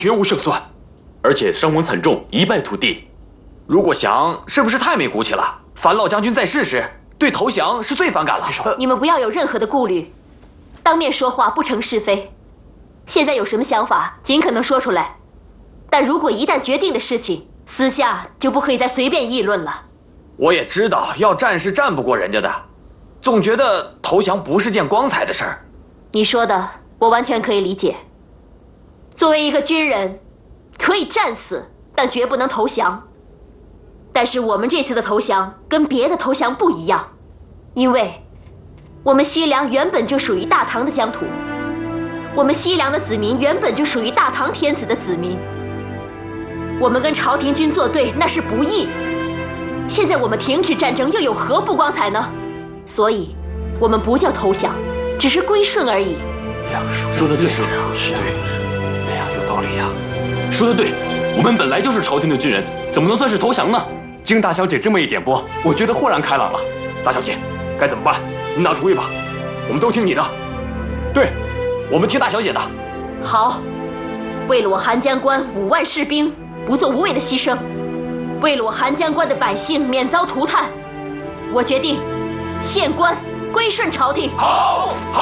绝无胜算，而且伤亡惨重，一败涂地。 如果降，是不是太没骨气了？樊老将军在世时，对投降是最反感了。 你们不要有任何的顾虑，当面说话不成是非。现在有什么想法，尽可能说出来。但如果一旦决定的事情，私下就不可以再随便议论了。 我也知道要战是战不过人家的，总觉得投降不是件光彩的事儿。 你说的，我完全可以理解。作为一个军人，可以战死，但绝不能投降。但是我们这次的投降跟别的投降不一样，因为我们西凉原本就属于大唐的疆土，我们西凉的子民原本就属于大唐天子的子民。我们跟朝廷军作对，那是不义。现在我们停止战争，又有何不光彩呢？所以，我们不叫投降，只是归顺而已。 哎呀，说的对，是对。哎呀，有道理呀，说的对。我们本来就是朝廷的军人，怎么能算是投降呢？经大小姐这么一点拨，我觉得豁然开朗了。大小姐，该怎么办？你拿主意吧，我们都听你的。 对，我们听大小姐的。 好，为了我函江关5万士兵不做无谓的牺牲，为了我函江关的百姓免遭涂炭，我决定献官归顺朝廷。 好。